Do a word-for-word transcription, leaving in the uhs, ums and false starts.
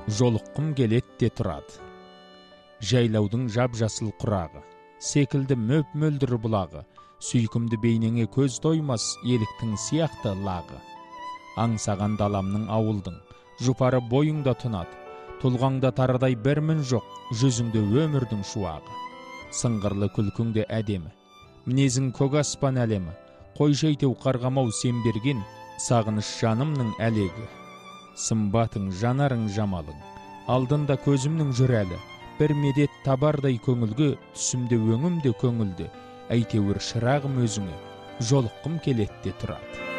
жолыққым келетте тұрады. Жайлаудың жап-жасыл құрағы, секілді мөп-мөлдір бұлағы, сүйкімді бейнеңе көз тоймас еліктің сияқты лағы. Аңсаған даламның ауылдың, жұпары бойыңда тұнады, тұлғаңда тарыдай бір мін жоқ, жүзіңде өмірдің шуағы. Сыңғырлы күлкіңде әдемі, мінезің көк аспан әлемі, қой жейтеу қарғамау сен берген, сағыныш жанымның әлегі. Сымбатың, жанарың жамалың, алдында көзімнің жүрәлі, бір медет табардай көңілгі, түсімде өңімде көңілді, әйтеуір шырағым өзіңе, жолыққым келетте тұрады.